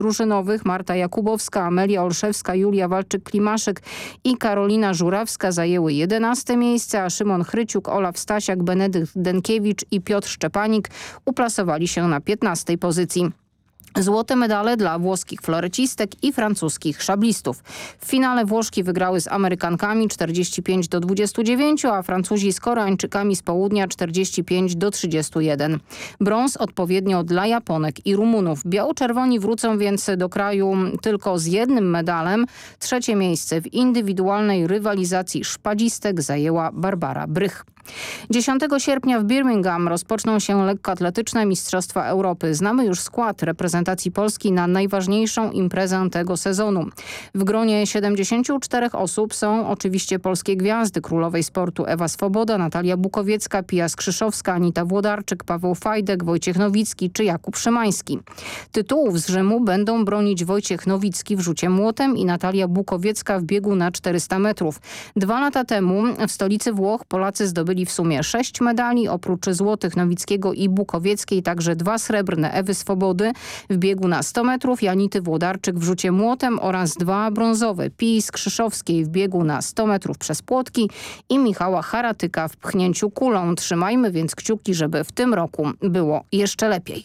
drużynowych Marta Jakubowska, Amelia Olszewska, Julia Walczyk-Klimaszek i Karolina Żurawska zajęły 11 miejsce, a Szymon Chryciuk, Olaf Stasiak, Benedykt Denkiewicz i Piotr Szczepanik uplasowali się na 15 pozycji. Złote medale dla włoskich florecistek i francuskich szablistów. W finale Włoszki wygrały z Amerykankami 45-29, a Francuzi z Koreańczykami z południa 45-31. Brąz odpowiednio dla Japonek i Rumunów. Biało-czerwoni wrócą więc do kraju tylko z jednym medalem. Trzecie miejsce w indywidualnej rywalizacji szpadzistek zajęła Barbara Brych. 10 sierpnia w Birmingham rozpoczną się lekkoatletyczne Mistrzostwa Europy. Znamy już skład reprezentacji Polski na najważniejszą imprezę tego sezonu. W gronie 74 osób są oczywiście polskie gwiazdy królowej sportu Ewa Swoboda, Natalia Bukowiecka, Pia Skrzyszowska, Anita Włodarczyk, Paweł Fajdek, Wojciech Nowicki czy Jakub Szymański. Tytułów z Rzymu będą bronić Wojciech Nowicki w rzucie młotem i Natalia Bukowiecka w biegu na 400 metrów. 2 lata temu w stolicy Włoch Polacy zdobyli w sumie 6 medali, oprócz złotych Nowickiego i Bukowieckiej także 2 srebrne Ewy Swobody w biegu na 100 metrów, Janity Włodarczyk w rzucie młotem oraz 2 brązowe Pii Skrzyszowskiej w biegu na 100 metrów przez płotki i Michała Haratyka w pchnięciu kulą. Trzymajmy więc kciuki, żeby w tym roku było jeszcze lepiej.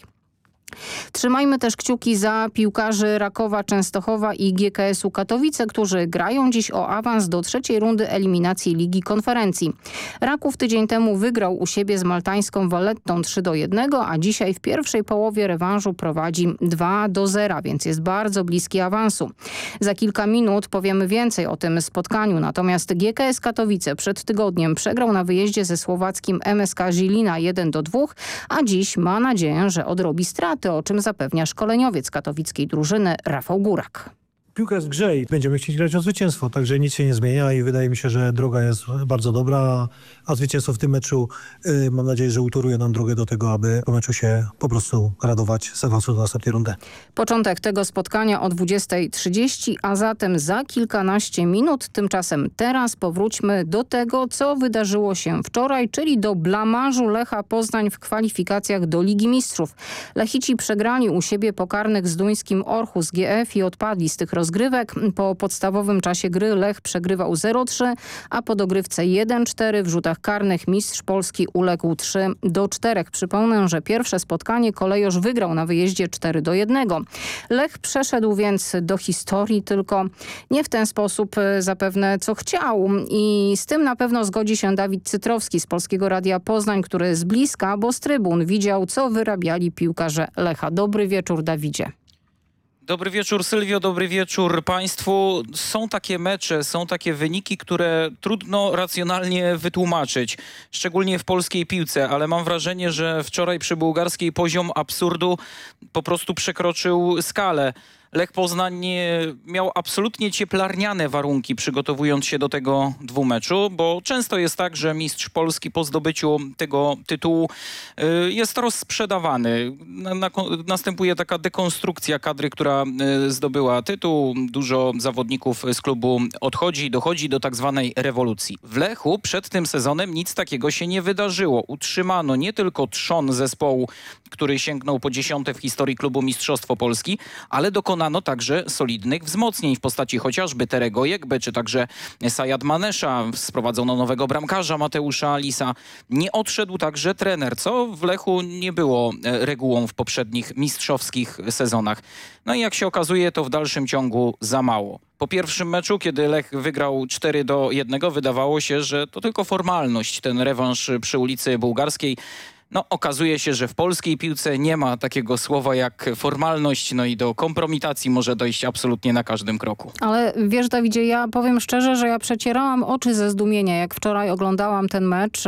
Trzymajmy też kciuki za piłkarzy Rakowa Częstochowa i GKS-u Katowice, którzy grają dziś o awans do 3. rundy eliminacji Ligi Konferencji. Raków tydzień temu wygrał u siebie z maltańską Vallettą 3-1, a dzisiaj w pierwszej połowie rewanżu prowadzi 2-0, więc jest bardzo bliski awansu. Za kilka minut powiemy więcej o tym spotkaniu, natomiast GKS Katowice przed tygodniem przegrał na wyjeździe ze słowackim MSK Żilina 1-2, a dziś ma nadzieję, że odrobi straty, o czym zapewnia szkoleniowiec katowickiej drużyny Rafał Górak. Piłka jest w grze i będziemy chcieć grać o zwycięstwo, także nic się nie zmienia i wydaje mi się, że droga jest bardzo dobra, a zwycięstwo w tym meczu mam nadzieję, że utoruje nam drogę do tego, aby po meczu się po prostu radować z awansu do następnej rundy. Początek tego spotkania o 20:30, a zatem za kilkanaście minut. Tymczasem teraz powróćmy do tego, co wydarzyło się wczoraj, czyli do blamażu Lecha Poznań w kwalifikacjach do Ligi Mistrzów. Lechici przegrali u siebie pokarnych z duńskim Orhus GF i odpadli z tych rozgrywek. Po podstawowym czasie gry Lech przegrywał 0-3, a po dogrywce 1-4 w rzutach karnych mistrz Polski uległ 3-4. Przypomnę, że pierwsze spotkanie kolejorz wygrał na wyjeździe 4-1. Lech przeszedł więc do historii, tylko nie w ten sposób zapewne co chciał. I z tym na pewno zgodzi się Dawid Cytrowski z Polskiego Radia Poznań, który z bliska, bo z trybun widział, co wyrabiali piłkarze Lecha. Dobry wieczór, Dawidzie. Dobry wieczór, Sylwio, dobry wieczór państwu. Są takie mecze, są takie wyniki, które trudno racjonalnie wytłumaczyć, szczególnie w polskiej piłce, ale mam wrażenie, że wczoraj przy bułgarskiej poziom absurdu po prostu przekroczył skalę. Lech Poznań miał absolutnie cieplarniane warunki, przygotowując się do tego dwumeczu, bo często jest tak, że mistrz Polski po zdobyciu tego tytułu jest rozsprzedawany. Następuje taka dekonstrukcja kadry, która zdobyła tytuł. Dużo zawodników z klubu odchodzi, dochodzi do tak zwanej rewolucji. W Lechu przed tym sezonem nic takiego się nie wydarzyło. Utrzymano nie tylko trzon zespołu, który sięgnął po 10. w historii klubu Mistrzostwo Polski, ale dokonano także solidnych wzmocnień w postaci chociażby Terego Jekbe, czy także Sajad Manesza. Sprowadzono nowego bramkarza Mateusza Lisa. Nie odszedł także trener, co w Lechu nie było regułą w poprzednich mistrzowskich sezonach. No i jak się okazuje, to w dalszym ciągu za mało. Po pierwszym meczu, kiedy Lech wygrał 4-1, wydawało się, że to tylko formalność, ten rewanż przy ulicy Bułgarskiej. No, okazuje się, że w polskiej piłce nie ma takiego słowa jak formalność, no i do kompromitacji może dojść absolutnie na każdym kroku. Ale wiesz, Dawidzie, ja powiem szczerze, że ja przecierałam oczy ze zdumienia, jak wczoraj oglądałam ten mecz,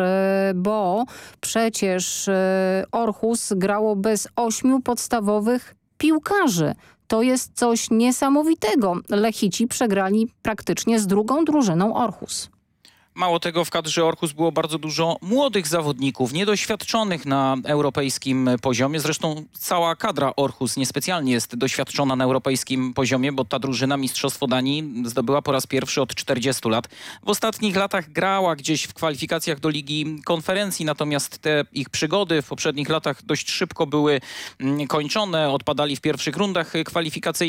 bo przecież Orhus grało bez 8 podstawowych piłkarzy. To jest coś niesamowitego. Lechici przegrali praktycznie z drugą drużyną Orhus. Mało tego, w kadrze Orhus było bardzo dużo młodych zawodników, niedoświadczonych na europejskim poziomie. Zresztą cała kadra Orhus niespecjalnie jest doświadczona na europejskim poziomie, bo ta drużyna Mistrzostwo Danii zdobyła po raz pierwszy od 40 lat. W ostatnich latach grała gdzieś w kwalifikacjach do Ligi Konferencji, natomiast te ich przygody w poprzednich latach dość szybko były kończone. Odpadali w pierwszych rundach kwalifikacyjnych.